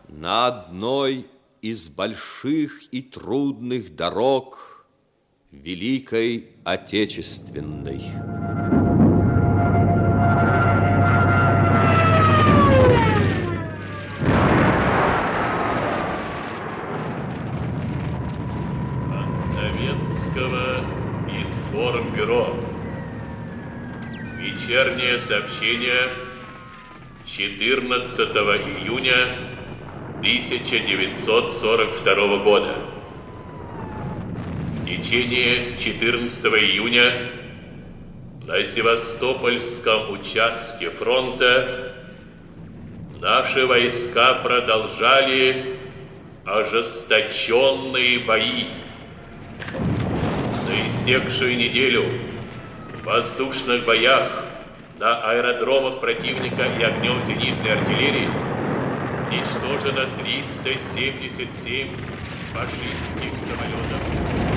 На одной из больших и трудных дорог Великой Отечественной. От Советского информбюро. Вечернее сообщение 14 июня 1942 года. В течение 14 июня на Севастопольском участке фронта наши войска продолжали ожесточенные бои. За истекшую неделю в воздушных боях на аэродромах противника и огнем зенитной артиллерии уничтожено 377 фашистских самолетов.